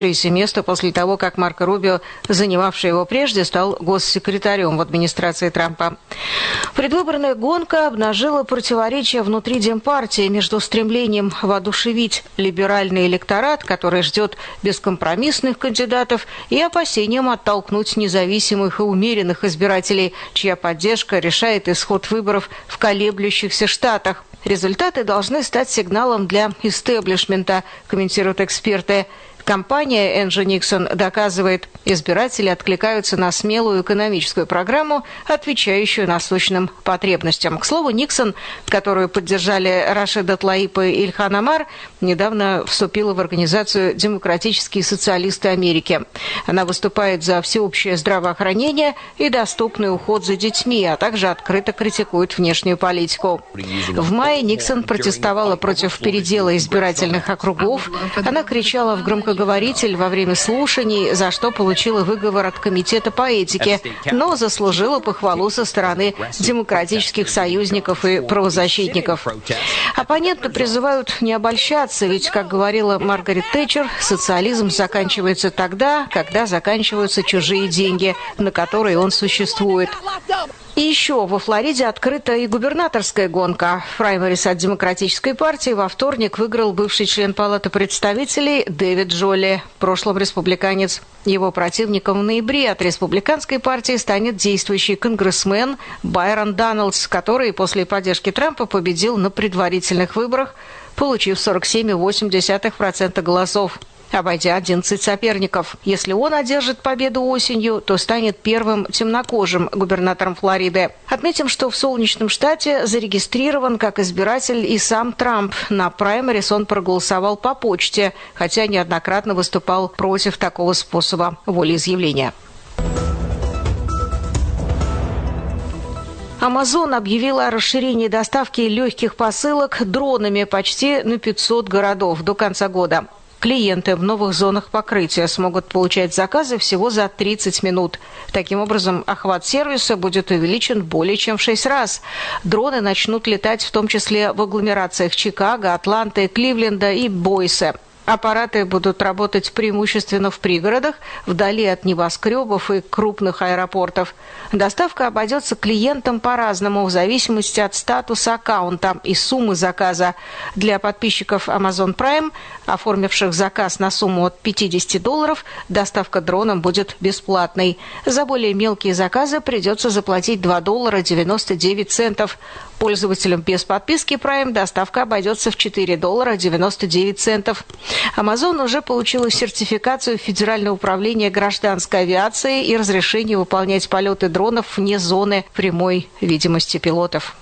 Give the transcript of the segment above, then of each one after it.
место после того, как Марко Рубио, занимавший его прежде, стал госсекретарем в администрации Трампа. Предвыборная гонка обнажила противоречия внутри Демпартии между стремлением воодушевить либеральный электорат, который ждет бескомпромиссных кандидатов, и опасением оттолкнуть независимых и умеренных избирателей, чья поддержка решает исход выборов в колеблющихся штатах. Результаты должны стать сигналом для истеблишмента, комментируют эксперты. Компания Энджи Никсон доказывает, избиратели откликаются на смелую экономическую программу, отвечающую насущным потребностям. К слову, Никсон, которую поддержали Рашида Тлаип и Ильхан Омар, недавно вступила в организацию «Демократические социалисты Америки». Она выступает за всеобщее здравоохранение и доступный уход за детьми, а также открыто критикует внешнюю политику. В мае Никсон протестовала против передела избирательных округов. Она кричала в громкоговоритель во время слушаний, за что получила выговор от Комитета по этике, но заслужила похвалу со стороны демократических союзников и правозащитников. Оппоненты призывают не обольщаться, ведь, как говорила Маргарет Тэтчер, социализм заканчивается тогда, когда заканчиваются чужие деньги, на которые он существует. И еще во Флориде открыта и губернаторская гонка. Праймерис от Демократической партии во вторник выиграл бывший член Палаты представителей Дэвид Джолли, в прошлом республиканец. Его противником в ноябре от Республиканской партии станет действующий конгрессмен Байрон Даннелс, который после поддержки Трампа победил на предварительных выборах, получив 47,8% голосов, обойдя 11 соперников. Если он одержит победу осенью, то станет первым темнокожим губернатором Флориды. Отметим, что в солнечном штате зарегистрирован как избиратель и сам Трамп. На праймерис он проголосовал по почте, хотя неоднократно выступал против такого способа волеизъявления. Amazon объявила о расширении доставки легких посылок дронами почти на 500 городов до конца года. Клиенты в новых зонах покрытия смогут получать заказы всего за 30 минут. Таким образом, охват сервиса будет увеличен более чем в 6 раз. Дроны начнут летать в том числе в агломерациях Чикаго, Атланты, Кливленда и Бойсе. Аппараты будут работать преимущественно в пригородах, вдали от небоскребов и крупных аэропортов. Доставка обойдется клиентам по-разному, в зависимости от статуса аккаунта и суммы заказа. Для подписчиков Amazon Prime, оформивших заказ на сумму от $50, доставка дроном будет бесплатной. За более мелкие заказы придется заплатить $2.99. Пользователям без подписки Prime доставка обойдется в $4.99. Amazon уже получила сертификацию Федерального управления гражданской авиации и разрешение выполнять полеты дронов вне зоны прямой видимости пилотов.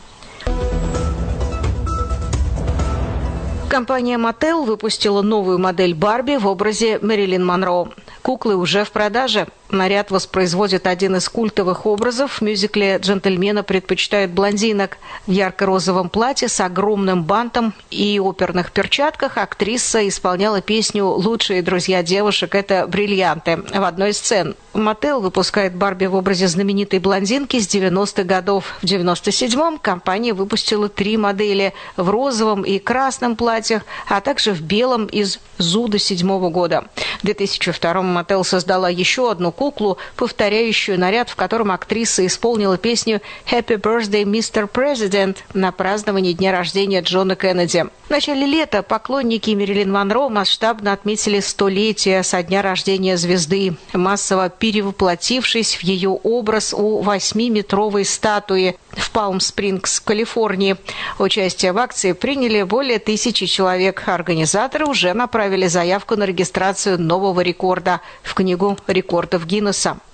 Компания Mattel выпустила новую модель Барби в образе Мэрилин Монро. Куклы уже в продаже. Наряд воспроизводит один из культовых образов. В мюзикле «Джентльмены предпочитают блондинок». В ярко-розовом платье с огромным бантом и оперных перчатках актриса исполняла песню «Лучшие друзья девушек – это бриллианты» в одной из сцен. Mattel выпускает Барби в образе знаменитой блондинки с 90-х годов. В 97-м компания выпустила 3 модели в розовом и красном платьях, а также в белом из Зуда 7-го года. В 2002-м Mattel создала еще одну куклу, повторяющую наряд, в котором актриса исполнила песню «Happy Birthday, Mr. President» на праздновании дня рождения Джона Кеннеди. В начале лета поклонники Мэрилин Монро масштабно отметили 100-летие со дня рождения звезды, массово перевоплотившись в ее образ у 8-метровой статуи в Палм-Спрингс, Калифорнии. Участие в акции приняли более 1000 человек. Организаторы уже направили заявку на регистрацию нового рекорда в Книгу рекордов Гиннесса.